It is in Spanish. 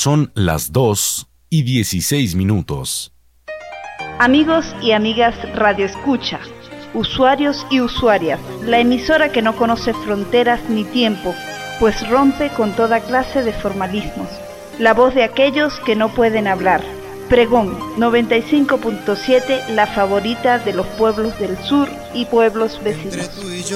Son las 2:16. Amigos y amigas Radio Escucha, usuarios y usuarias, la emisora que no conoce fronteras ni tiempo, pues rompe con toda clase de formalismos. La voz de aquellos que no pueden hablar. Pregón 95.7, la favorita de los pueblos del sur y pueblos vecinos.